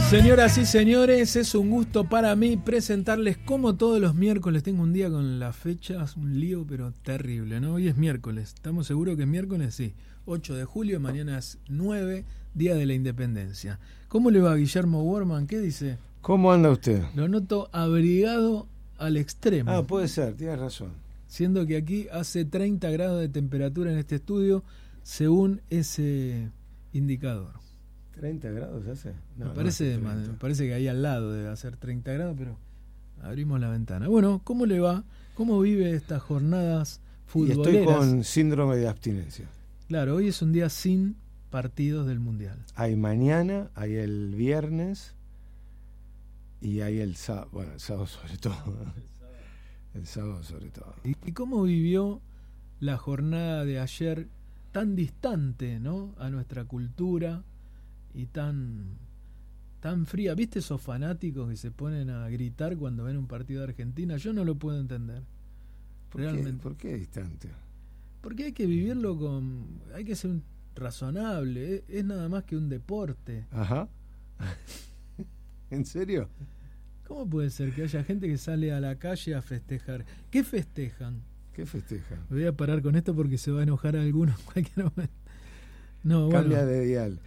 Señoras y señores, es un gusto para mí presentarles, como todos los miércoles. Tengo un día con las fechas, un lío pero terrible, ¿no? Hoy es miércoles, ¿estamos seguros que es miércoles? Sí, 8 de julio, mañana es 9, Día de la Independencia. ¿Cómo le va, Guillermo Borman? ¿Qué dice? ¿Cómo anda usted? Lo noto abrigado al extremo. Ah, puede ser, tienes razón. Siendo que aquí hace 30 grados de temperatura en este estudio, según ese indicador. 30 grados hace. Me parece que ahí al lado debe hacer 30 grados, pero abrimos la ventana. Bueno, ¿cómo le va? ¿Cómo vive estas jornadas futboleras? Y estoy con síndrome de abstinencia. Claro, hoy es un día sin partidos del Mundial. Hay mañana, hay el viernes y hay el sábado. Bueno, el sábado sobre todo. El sábado sobre todo. ¿Y cómo vivió la jornada de ayer tan distante, ¿no?, a nuestra cultura? Y tan fría. ¿Viste esos fanáticos que se ponen a gritar cuando ven un partido de Argentina? Yo no lo puedo entender. Realmente. ¿Por qué distante? Porque hay que vivirlo hay que ser razonable. Es nada más que un deporte. Ajá. ¿En serio? ¿Cómo puede ser que haya gente que sale a la calle a festejar? ¿Qué festejan? ¿Qué festejan? Me voy a parar con esto porque se va a enojar alguno en cualquier momento. No, Cambia bueno. de dial.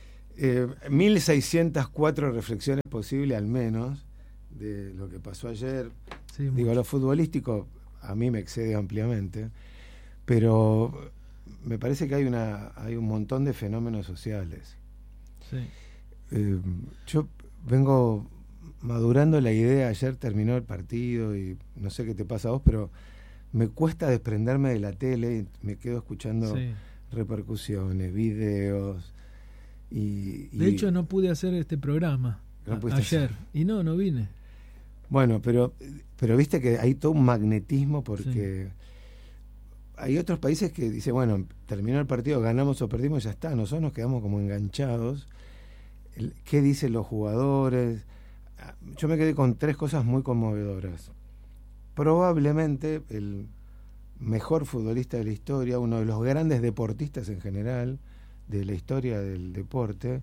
1604 reflexiones posibles al menos de lo que pasó ayer. Sí, digo, lo futbolístico a mí me excede ampliamente, pero me parece que hay un montón de fenómenos sociales. Sí. Yo vengo madurando la idea. Ayer terminó el partido y no sé qué te pasa a vos, pero me cuesta desprenderme de la tele y me quedo escuchando repercusiones, videos. De hecho no pude hacer este programa ayer y no vine. Bueno, pero viste que hay todo un magnetismo porque hay otros países que dicen, bueno, terminó el partido, ganamos o perdimos, ya está. Nosotros nos quedamos como enganchados. ¿Qué dicen los jugadores? Yo me quedé con 3 cosas muy conmovedoras. Probablemente el mejor futbolista de la historia, uno de los grandes deportistas en general de la historia del deporte,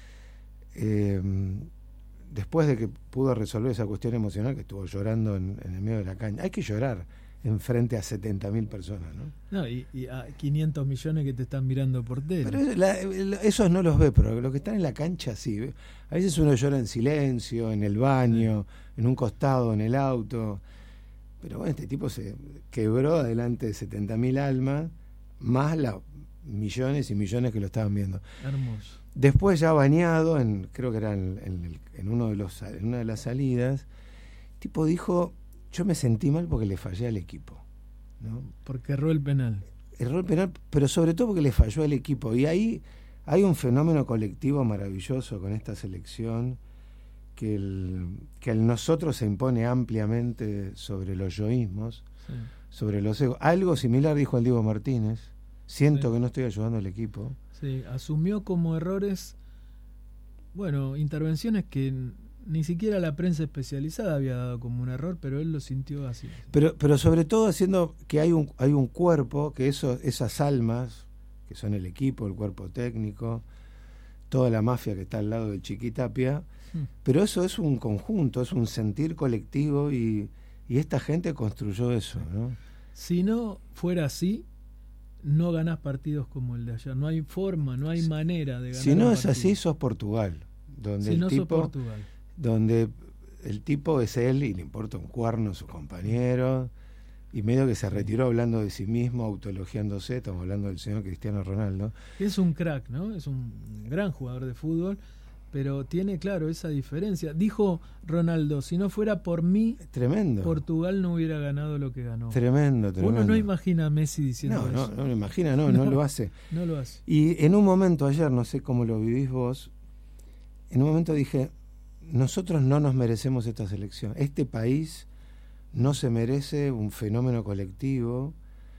después de que pudo resolver esa cuestión emocional, que estuvo llorando en el medio de la cancha. Hay que llorar en frente a 70.000 personas, ¿no? Y a 500 millones que te están mirando por tele. Pero esos no los ve, pero los que están en la cancha sí. A veces uno llora en silencio, en el baño, en un costado, en el auto. Pero bueno, este tipo se quebró delante de 70.000 almas, más millones y millones que lo estaban viendo. Hermoso. Después, ya bañado, creo que era en una de las salidas, el tipo dijo: yo me sentí mal porque le fallé al equipo, ¿no? Porque erró el penal. Erró el penal, pero sobre todo porque le falló al equipo. Y ahí hay un fenómeno colectivo maravilloso con esta selección, que el nosotros se impone ampliamente sobre los yoísmos, sobre los egos. Algo similar dijo el Diego Martínez: siento que no estoy ayudando al equipo. Sí, asumió como errores, intervenciones que ni siquiera la prensa especializada había dado como un error, pero él lo sintió así. Pero sobre todo haciendo que hay un cuerpo, que esas almas, que son el equipo, el cuerpo técnico, toda la mafia que está al lado de Chiquitapia, pero eso es un conjunto, es un sentir colectivo y esta gente construyó eso, ¿no? Si no fuera así, no ganás partidos como el de ayer. No hay forma, no hay manera de ganar. Si no es así, sos Portugal, donde donde el tipo es él y le importa un cuerno a sus compañeros, y medio que se retiró hablando de sí mismo, autoelogiándose. Estamos hablando del señor Cristiano Ronaldo. Es un crack, ¿no? Es un gran jugador de fútbol, pero tiene, claro, esa diferencia. Dijo Ronaldo: si no fuera por mí, tremendo, Portugal no hubiera ganado lo que ganó. Tremendo. Uno no imagina a Messi diciendo eso. No lo imagina, no lo hace. No lo hace. Y en un momento ayer, no sé cómo lo vivís vos, en un momento dije: nosotros no nos merecemos esta selección. Este país no se merece un fenómeno colectivo,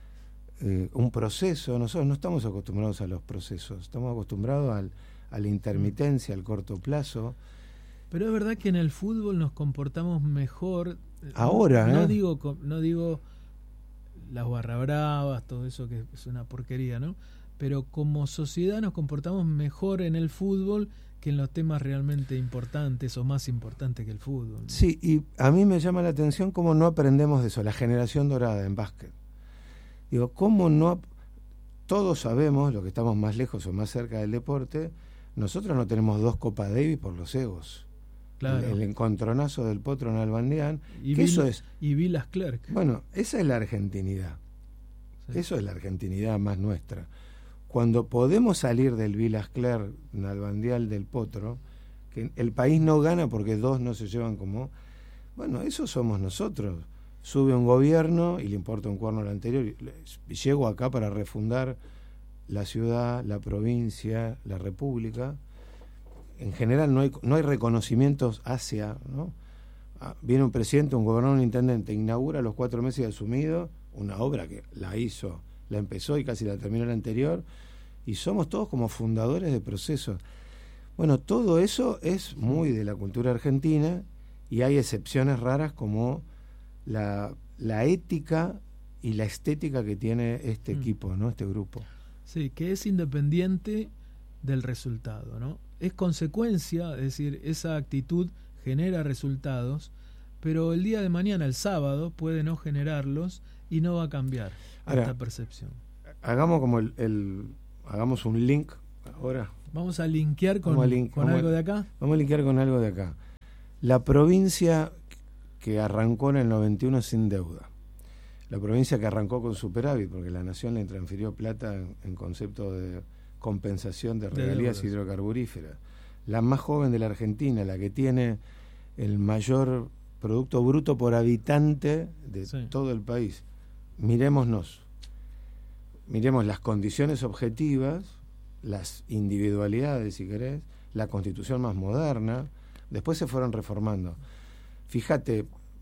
un proceso. Nosotros no estamos acostumbrados a los procesos, estamos acostumbrados a la intermitencia, al corto plazo. Pero es verdad que en el fútbol nos comportamos mejor. Ahora, no digo las barra bravas, todo eso que es una porquería, ¿no? pero como sociedad nos comportamos mejor en el fútbol que en los temas realmente importantes o más importantes que el fútbol, ¿no? Sí, y a mí me llama la atención cómo no aprendemos de eso, la generación dorada en básquet. Digo, cómo no... Todos sabemos, los que estamos más lejos o más cerca del deporte, nosotros no tenemos 2 Copa Davis por los egos. Claro. El encontronazo del Potro Nalbandián, Y que eso es... Y Vilas Clerc. Bueno, esa es la argentinidad. Sí. Eso es la argentinidad más nuestra. Cuando podemos salir del Vilas Clerc, Nalbandián, del Potro, que el país no gana porque 2 no se llevan como... Bueno, eso somos nosotros. Sube un gobierno y le importa un cuerno al anterior. Llego acá para refundar la ciudad, la provincia, la república. En general no hay reconocimientos hacia, ¿no? Viene un presidente, un gobernador, un intendente, inaugura a los 4 meses de asumido una obra que la hizo, la empezó y casi la terminó la anterior, y somos todos como fundadores de procesos. Bueno, todo eso es muy de la cultura argentina, y hay excepciones raras como la ética y la estética que tiene este equipo, ¿no? Este grupo. Sí, que es independiente del resultado, ¿no? Es consecuencia, es decir, esa actitud genera resultados, pero el día de mañana, el sábado, puede no generarlos y no va a cambiar esta percepción. Hagamos como hagamos un link ahora. Vamos a linkear con algo de acá. Vamos a linkear con algo de acá. La provincia que arrancó en el 91 sin deuda. La provincia que arrancó con superávit, porque la Nación le transfirió plata en concepto de compensación de regalías hidrocarburíferas. La más joven de la Argentina, la que tiene el mayor Producto Bruto por habitante de todo el país. Miremos las condiciones objetivas, las individualidades, si querés, la Constitución más moderna, después se fueron reformando. Fíjate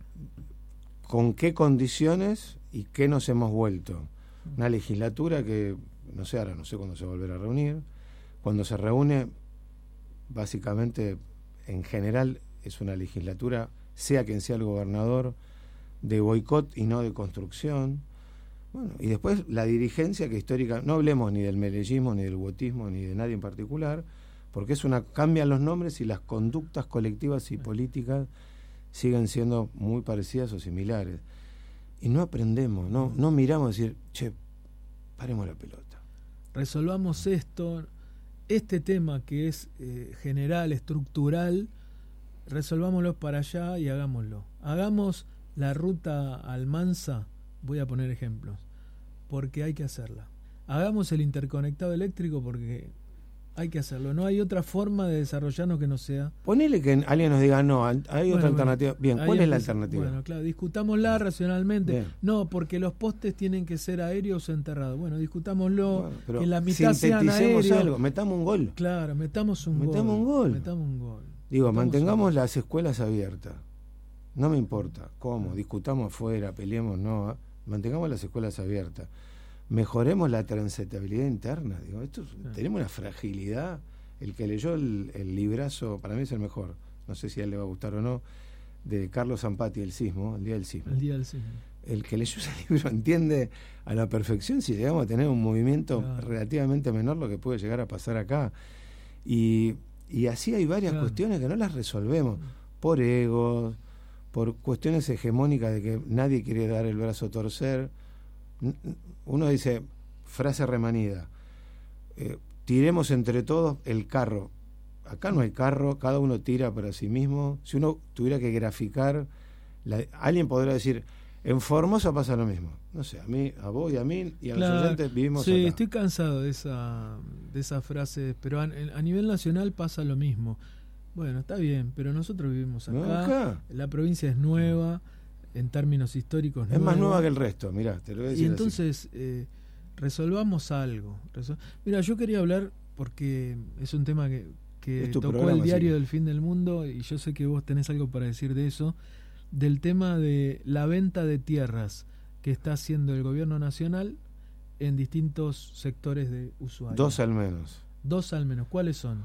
con qué condiciones y qué nos hemos vuelto. Una legislatura que, ahora no sé cuándo se volverá a reunir. Cuando se reúne, básicamente, en general, es una legislatura, sea quien sea el gobernador, de boicot y no de construcción. Bueno, y después la dirigencia que histórica, no hablemos ni del melegismo, ni del botismo, ni de nadie en particular, porque cambian los nombres y las conductas colectivas y políticas siguen siendo muy parecidas o similares. Y no aprendemos, no miramos a decir, paremos la pelota. Resolvamos este tema que es general, estructural, resolvámoslo para allá y hagámoslo. Hagamos la ruta Almanza, voy a poner ejemplos, porque hay que hacerla. Hagamos el interconectado eléctrico porque hay que hacerlo. No hay otra forma de desarrollarnos que no sea. Ponele que alguien nos diga, no, hay otra alternativa. Bien, ¿cuál es la alternativa? Bueno, claro, discutámosla racionalmente. Bien. No, porque los postes tienen que ser aéreos o enterrados. Bueno, discutámoslo, pero que la mitad sean aéreos. Algo, metamos un gol. Claro, metamos un gol. Digo, mantengamos las escuelas abiertas. No me importa cómo, discutamos afuera, peleemos, no. Mantengamos las escuelas abiertas. Mejoremos la transitabilidad interna. Digo, tenemos una fragilidad. El que leyó el librazo, para mí es el mejor, no sé si a él le va a gustar o no, de Carlos Zampati, El Día del Sismo. El que leyó ese libro entiende a la perfección si llegamos a tener un movimiento relativamente menor lo que puede llegar a pasar acá. Y así hay varias cuestiones que no las resolvemos por egos, por cuestiones hegemónicas de que nadie quiere dar el brazo a torcer. Uno dice, frase remanida, tiremos entre todos el carro. Acá no hay carro, cada uno tira para sí mismo. Si uno tuviera que graficar, alguien podría decir, en Formosa pasa lo mismo. No sé, a vos y a mí y a los oyentes vivimos acá. Sí, estoy cansado de esa frase, pero a nivel nacional pasa lo mismo. Bueno, está bien, pero nosotros vivimos acá. La provincia es nueva. En términos históricos es más nueva que el resto, mirá, te lo voy a decir. Y entonces resolvamos algo. Mira, yo quería hablar, porque es un tema que tocó el diario del Fin del Mundo, y yo sé que vos tenés algo para decir de eso, del tema de la venta de tierras que está haciendo el gobierno nacional en distintos sectores de usuarios. 2 al menos. 2 al menos, ¿cuáles son?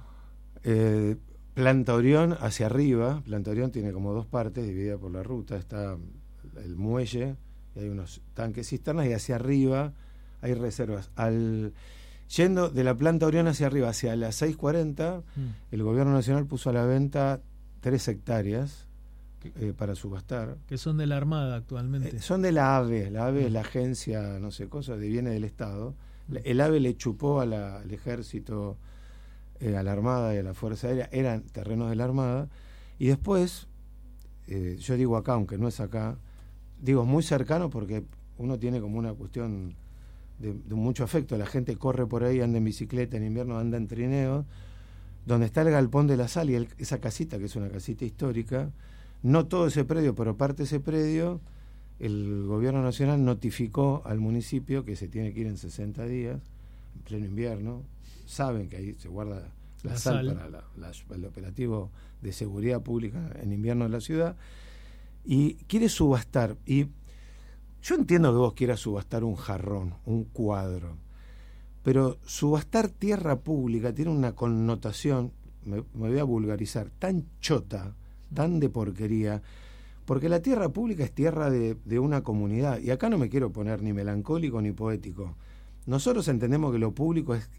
Planta Orión hacia arriba. Planta Orión tiene como 2 partes divididas por la ruta. Está el muelle y hay unos tanques cisternas, y hacia arriba hay reservas. Yendo de la planta Orión hacia arriba, hacia las 6:40, el gobierno nacional puso a la venta 3 hectáreas para subastar. Que son de la Armada actualmente. Son de la AVE. La AVE es la agencia, no sé, cosa de bienes del Estado. El AVE le chupó al ejército, a la Armada y a la Fuerza Aérea. Eran terrenos de la Armada. Y después, yo digo acá, aunque no es acá, digo muy cercano porque uno tiene como una cuestión de mucho afecto. La gente corre por ahí, anda en bicicleta, en invierno anda en trineo, donde está el galpón de la sal y esa casita, que es una casita histórica, no todo ese predio, pero parte de ese predio, el gobierno nacional notificó al municipio que se tiene que ir en 60 días, en pleno invierno. Saben que ahí se guarda la sal para el operativo de seguridad pública en invierno de la ciudad, y quiere subastar. Y yo entiendo que vos quieras subastar un jarrón, un cuadro, pero subastar tierra pública tiene una connotación, me voy a vulgarizar, tan chota, tan de porquería, porque la tierra pública es tierra de una comunidad, y acá no me quiero poner ni melancólico ni poético. Nosotros entendemos que lo público es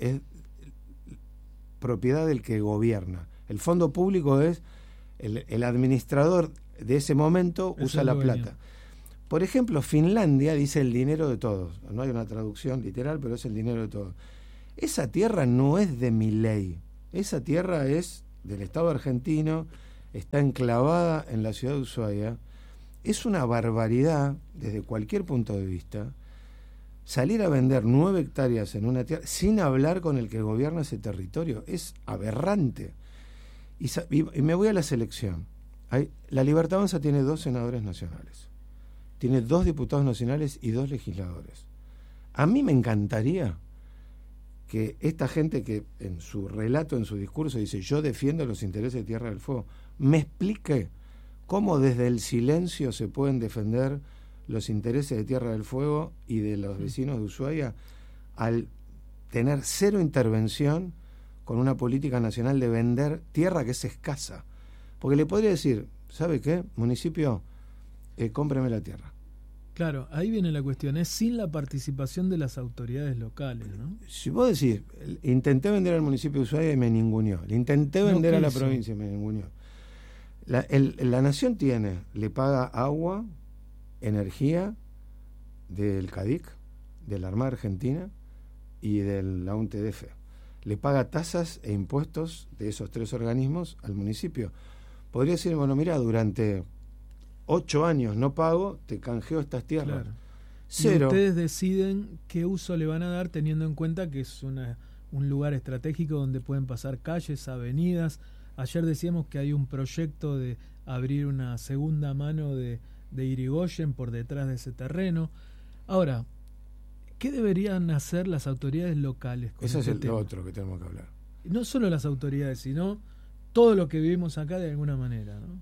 propiedad del que gobierna. El fondo público es el administrador de ese momento, usa la plata. Por ejemplo, Finlandia dice el dinero de todos. No hay una traducción literal, pero es el dinero de todos. Esa tierra no es de Milei. Esa tierra es del Estado argentino, está enclavada en la ciudad de Ushuaia. Es una barbaridad, desde cualquier punto de vista, salir a vender 9 hectáreas en una tierra sin hablar con el que gobierna ese territorio. Es aberrante. Y me voy a la selección. La Libertad Avanza tiene 2 senadores nacionales. Tiene 2 diputados nacionales y 2 legisladores. A mí me encantaría que esta gente que en su relato, en su discurso, dice yo defiendo los intereses de Tierra del Fuego, me explique cómo desde el silencio se pueden defender los intereses de Tierra del Fuego y de los vecinos de Ushuaia al tener 0 intervención con una política nacional de vender tierra que es escasa. Porque le podría decir, ¿sabe qué? Municipio, cómpreme la tierra. Claro, ahí viene la cuestión, es sin la participación de las autoridades locales, ¿no? Si vos decís, intenté vender al municipio de Ushuaia y me ninguneó, le intenté vender a la provincia y me ninguneó. La nación le paga agua, energía del CADIC, de la Armada Argentina y de la UNTDF. Le paga tasas e impuestos de esos 3 organismos al municipio. Podría decir, bueno, mira, durante 8 años no pago, te canjeo estas tierras. Claro. 0. Y ustedes deciden qué uso le van a dar teniendo en cuenta que es un lugar estratégico donde pueden pasar calles, avenidas. Ayer decíamos que hay un proyecto de abrir una segunda mano de Irigoyen por detrás de ese terreno. Ahora, ¿qué deberían hacer las autoridades locales con Eso este es tema? lo otro que tenemos que hablar. No solo las autoridades, sino todo lo que vivimos acá de alguna manera, ¿no?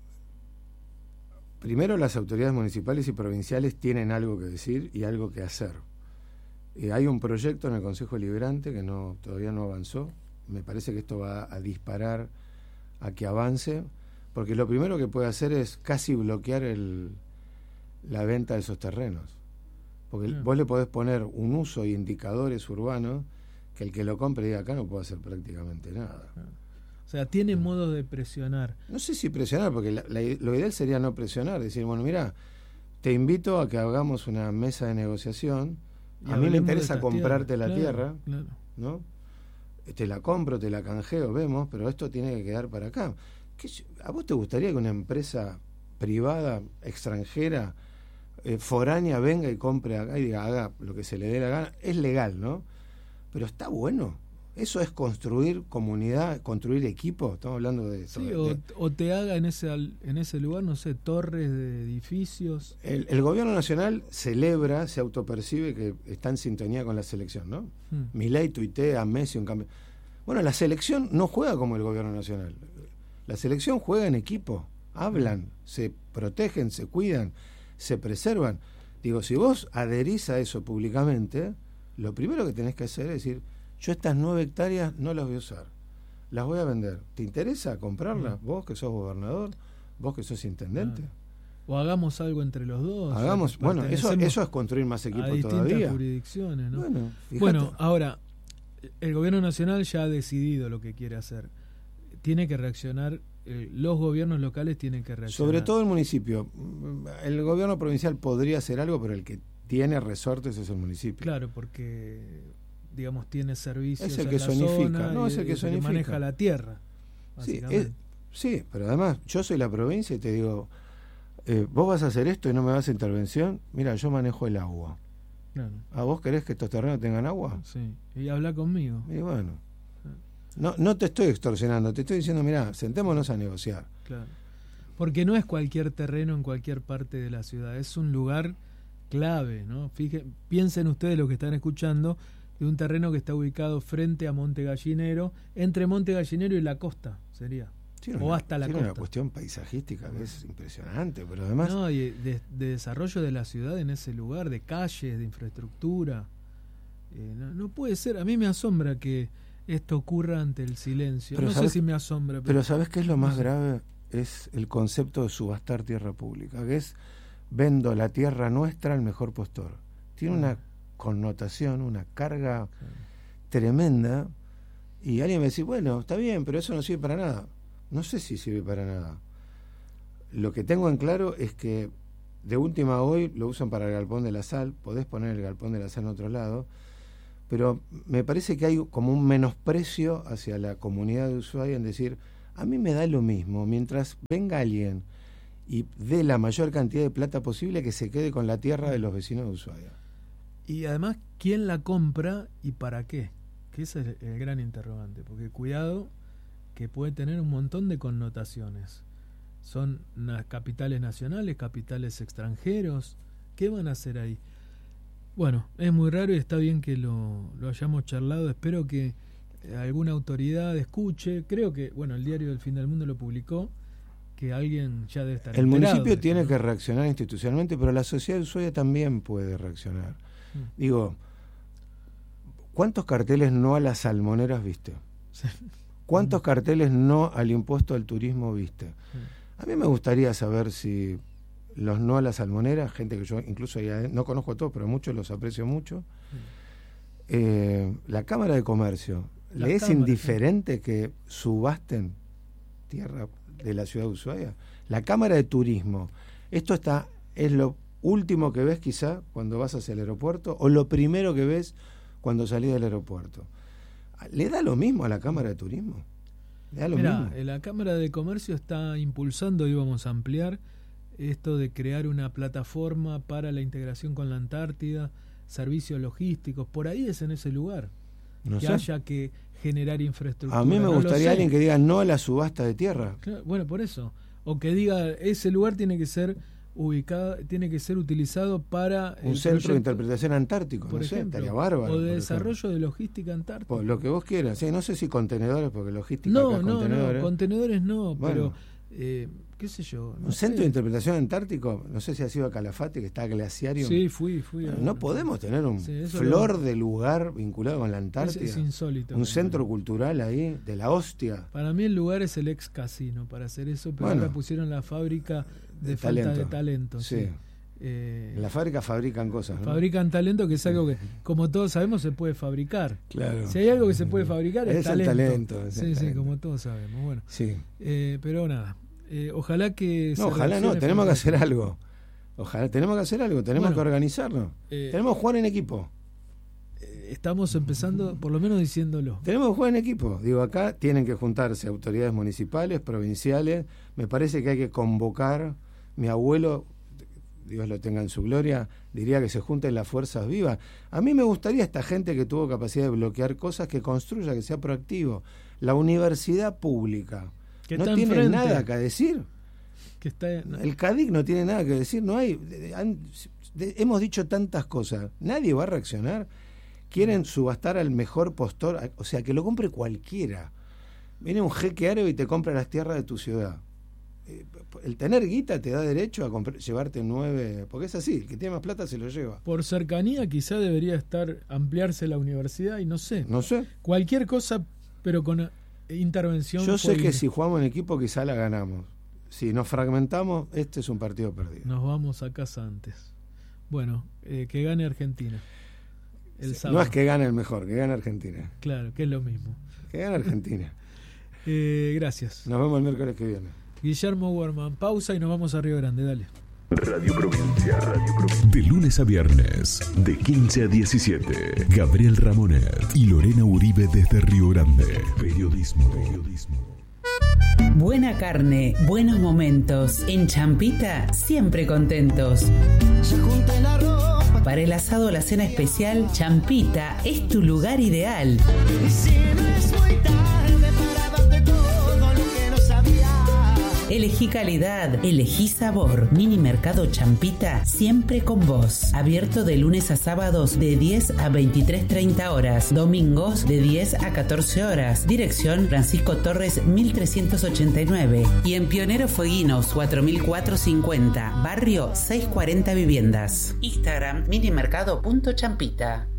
Primero, las autoridades municipales y provinciales tienen algo que decir y algo que hacer. Hay un proyecto en el Consejo Deliberante que todavía no avanzó. Me parece que esto va a disparar a que avance, porque lo primero que puede hacer es casi bloquear la venta de esos terrenos. Porque vos le podés poner un uso y indicadores urbanos que el que lo compre diga acá no puedo hacer prácticamente nada. O sea, tiene modos de presionar. No sé si presionar, porque lo ideal sería no presionar, decir, bueno, mira, te invito a que hagamos una mesa de negociación, a mí me interesa comprarte la tierra, claro. ¿no? Te la compro, te la canjeo, vemos, pero esto tiene que quedar para acá. ¿A vos te gustaría que una empresa privada, extranjera, foránea, venga y compre acá y diga, haga lo que se le dé la gana? Es legal, ¿no? Pero está bueno. Eso es construir comunidad, construir equipo. Estamos hablando de eso. Sí, o te haga en ese lugar, no sé, torres de edificios. El gobierno nacional celebra, se autopercibe que está en sintonía con la selección, ¿no? Milei tuitea a Messi un cambio. Bueno, la selección no juega como el gobierno nacional. La selección juega en equipo. Hablan, se protegen, se cuidan, se preservan. Digo, si vos adherís a eso públicamente, lo primero que tenés que hacer es decir, yo estas 9 hectáreas no las voy a usar, las voy a vender. ¿Te interesa comprarlas? Vos que sos gobernador, vos que sos intendente. o hagamos algo entre los dos. Hagamos, bueno, eso es construir más equipos todavía. A distintas jurisdicciones, ¿no? Bueno, ahora, el gobierno nacional ya ha decidido lo que quiere hacer. Tiene que reaccionar, los gobiernos locales tienen que reaccionar. Sobre todo el municipio. El gobierno provincial podría hacer algo, pero el que tiene resortes es el municipio. Claro, porque, digamos, tiene servicios es el que zonifica, es el que zonifica. Que maneja la tierra, básicamente. Sí, pero además, yo soy la provincia y te digo, vos vas a hacer esto y no me vas a intervención. Mira, yo manejo el agua. Claro. ¿A vos querés que estos terrenos tengan agua? Sí, y habla conmigo. Y bueno, no te estoy extorsionando, te estoy diciendo, mirá, sentémonos a negociar. Claro. Porque no es cualquier terreno en cualquier parte de la ciudad, es un lugar clave, ¿no? Piensen ustedes, los que están escuchando, de un terreno que está ubicado frente a Monte Gallinero, entre Monte Gallinero y la costa, sería. O hasta la costa. Tiene una cuestión paisajística que es impresionante, pero además... No, y de desarrollo de la ciudad en ese lugar, de calles, de infraestructura. No puede ser, a mí me asombra que esto ocurra ante el silencio. Pero no sé si me asombra. Pero ¿sabes qué es lo más grave? Es el concepto de subastar tierra pública, que es vendo la tierra nuestra al mejor postor. Tiene una connotación, una carga tremenda, y alguien me dice, bueno, está bien, pero eso no sirve para nada. No sé si sirve para nada. Lo que tengo en claro es que de última hoy lo usan para el galpón de la sal, podés poner el galpón de la sal en otro lado, pero me parece que hay como un menosprecio hacia la comunidad de Ushuaia en decir, a mí me da lo mismo, mientras venga alguien y dé la mayor cantidad de plata posible, que se quede con la tierra de los vecinos de Ushuaia. Y además, ¿quién la compra y para qué? Que ese es el gran interrogante, porque cuidado, que puede tener un montón de connotaciones. Son capitales nacionales, capitales extranjeros. ¿Qué van a hacer ahí? Bueno, es muy raro y está bien que lo hayamos charlado. Espero que alguna autoridad escuche. Creo que, bueno, el diario del Fin del Mundo lo publicó, que alguien ya debe estar el municipio tiene que reaccionar institucionalmente, pero la sociedad de Ushuaia también puede reaccionar. Digo, ¿cuántos carteles no a las salmoneras viste? Sí. ¿Cuántos carteles no al impuesto al turismo viste? A mí me gustaría saber si los no a la salmonera, gente que yo incluso ya no conozco a todos, pero muchos los aprecio mucho, la Cámara de Comercio, ¿le es indiferente que subasten tierra de la ciudad de Ushuaia? La Cámara de Turismo, esto es lo último que ves quizá cuando vas hacia el aeropuerto, o lo primero que ves cuando salís del aeropuerto. ¿Le da lo mismo a la Cámara de Turismo? ¿Le da lo mismo? La Cámara de Comercio está impulsando, y vamos a ampliar, esto de crear una plataforma para la integración con la Antártida, servicios logísticos, por ahí es en ese lugar. No que sé. haya que generar infraestructura. A mí me gustaría alguien que diga no a la subasta de tierra. Claro, bueno, por eso. O que diga, ese lugar tiene que ser ubicado, tiene que ser utilizado para un centro de interpretación antártico, por ejemplo, estaría bárbaro. O de desarrollo de logística antártica. Pues lo que vos quieras, no sé si contenedores, porque logística contenedores no, bueno, pero qué sé yo. Un centro de interpretación antártico, no sé si ha sido a Calafate, que está glaciario. Sí, fui. No podemos tener un flor de lugar vinculado con la Antártida. Es insólito. Un centro cultural ahí, de la hostia. Para mí el lugar es el ex casino para hacer eso, pero ahora pusieron la fábrica de falta de talento. Sí. En la fábrica fabrican cosas, ¿no? Fabrican talento, que es algo que, como todos sabemos, se puede fabricar. Claro. Si hay algo que se puede fabricar, es talento. El talento. Sí, como todos sabemos. Bueno. Sí. Pero nada. Ojalá que... tenemos que hacer algo. Tenemos que organizarnos. Tenemos que jugar en equipo. Estamos empezando, por lo menos diciéndolo. Tenemos que jugar en equipo. Digo, acá tienen que juntarse autoridades municipales, provinciales. Me parece que hay que convocar. Mi abuelo, Dios lo tenga en su gloria, diría que se junten las fuerzas vivas. A mí me gustaría esta gente que tuvo capacidad de bloquear cosas, que construya, que sea proactivo. La universidad pública no tiene nada que decir. El CADIC no tiene nada que decir. No hay. Hemos dicho tantas cosas. Nadie va a reaccionar. Quieren subastar al mejor postor, o sea, que lo compre cualquiera. Viene un jeque árabe y te compra las tierras de tu ciudad. El tener guita te da derecho a llevarte 9, porque es así, el que tiene más plata se lo lleva. Por cercanía quizá debería ampliarse la universidad y no sé. Cualquier cosa, pero con intervención. Yo sé que si jugamos en equipo quizá la ganamos. si nos fragmentamos, este es un partido perdido. Nos vamos a casa antes. Bueno, que gane Argentina. El sábado. No es que gane el mejor, que gane Argentina. Claro, que es lo mismo. Que gane Argentina. Gracias. Nos vemos el miércoles que viene. Guillermo Werman, pausa y nos vamos a Río Grande, dale. Radio Provincia. De lunes a viernes, de 15 a 17. Gabriel Ramonet y Lorena Uribe desde Río Grande. Periodismo. Buena carne, buenos momentos. En Champita, siempre contentos. Para el asado o la cena especial, Champita es tu lugar ideal. Elegí calidad, elegí sabor. Mini Mercado Champita, siempre con vos. Abierto de lunes a sábados de 10 a 23:30 horas. Domingos de 10 a 14 horas. Dirección Francisco Torres 1389. Y en Pionero Fueguinos 4450. Barrio 640 Viviendas. Instagram minimercado.champita.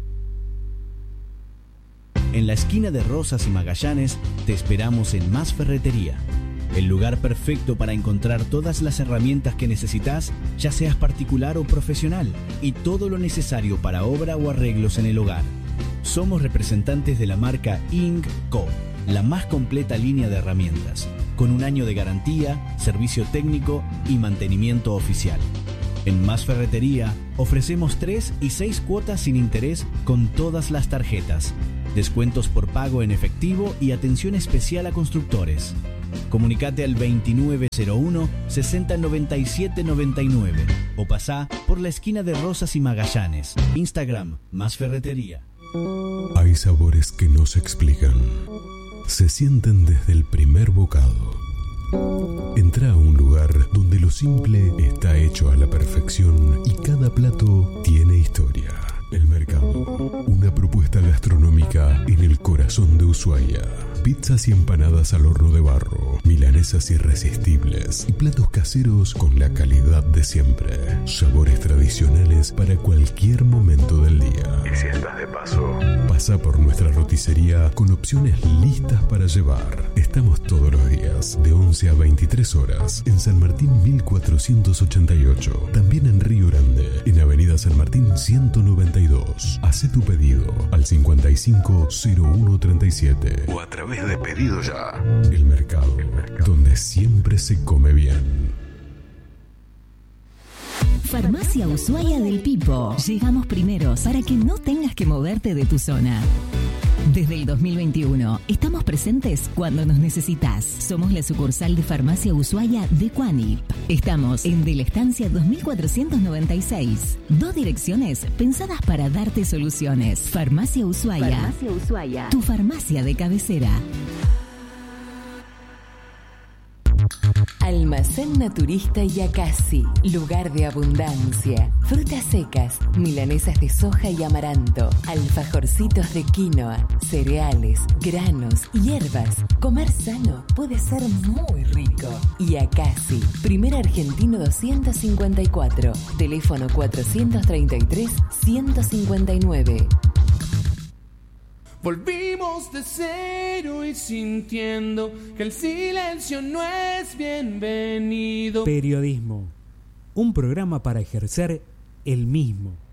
En la esquina de Rosas y Magallanes te esperamos en Más Ferretería. El lugar perfecto para encontrar todas las herramientas que necesitas, ya seas particular o profesional, y todo lo necesario para obra o arreglos en el hogar. Somos representantes de la marca Ing.co, la más completa línea de herramientas, con 1 año de garantía, servicio técnico y mantenimiento oficial. En Más Ferretería ofrecemos 3 y 6 cuotas sin interés con todas las tarjetas, descuentos por pago en efectivo y atención especial a constructores. Comunicate al 2901-609799 o pasá por la esquina de Rosas y Magallanes. Instagram, Más Ferretería. Hay sabores que no se explican. Se sienten desde el primer bocado. Entra a un lugar donde lo simple está hecho a la perfección y cada plato tiene historia. El Mercado, una propuesta gastronómica en el corazón de Ushuaia. Pizzas y empanadas al horno de barro, milanesas irresistibles y platos caseros con la calidad de siempre. Sabores tradicionales para cualquier momento del día. Y si estás de paso, pasa por nuestra roticería con opciones listas para llevar. Estamos todos los días de 11 a 23 horas en San Martín 1488. También en Río Grande, en Avenida San Martín 192. Hacé tu pedido al 550137 o a través de Pedido Ya. El Mercado, donde siempre se come bien. Farmacia Ushuaia del Pipo. Llegamos primeros para que no tengas que moverte de tu zona. Desde el 2021, estamos presentes cuando nos necesitas. Somos la sucursal de Farmacia Ushuaia de Cuanip. Estamos en De la Estancia 2496. 2 direcciones pensadas para darte soluciones. Farmacia Ushuaia. Farmacia Ushuaia. Tu farmacia de cabecera. Almacén Naturista Yacasi, lugar de abundancia. Frutas secas, milanesas de soja y amaranto, alfajorcitos de quinoa, cereales, granos, hierbas. Comer sano puede ser muy rico. Yacasi, primer argentino 254, teléfono 433-159. Volvimos de cero y sintiendo que el silencio no es bienvenido. Periodismo, un programa para ejercer el mismo.